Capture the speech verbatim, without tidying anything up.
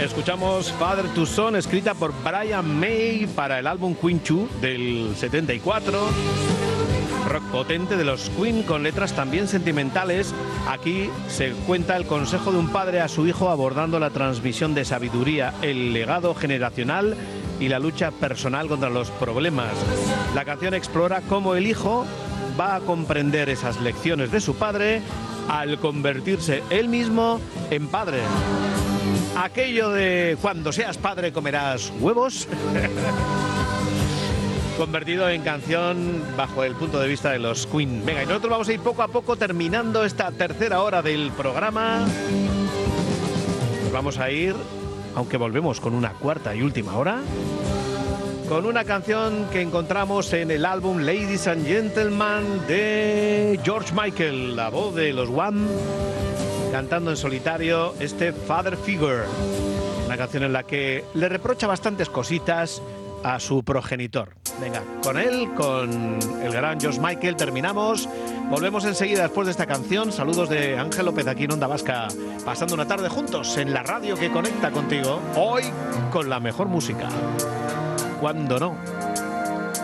Escuchamos Father to Son, escrita por Brian May para el álbum Queen dos del setenta y cuatro. Rock potente de los Queen con letras también sentimentales. Aquí se cuenta el consejo de un padre a su hijo abordando la transmisión de sabiduría, el legado generacional y la lucha personal contra los problemas. La canción explora cómo el hijo va a comprender esas lecciones de su padre al convertirse él mismo en padre. Aquello de cuando seas padre comerás huevos convertido en canción bajo el punto de vista de los Queen. Venga, y nosotros vamos a ir poco a poco terminando esta tercera hora del programa. Nos vamos a ir, aunque volvemos con una cuarta y última hora, con una canción que encontramos en el álbum Ladies and Gentlemen de George Michael, la voz de los Wham, cantando en solitario este Father Figure, una canción en la que le reprocha bastantes cositas a su progenitor. Venga, con él, con el gran George Michael, terminamos. Volvemos enseguida después de esta canción. Saludos de Ángel López aquí en Onda Vasca, pasando una tarde juntos en la radio que conecta contigo, hoy con la mejor música. ¿Cuándo no?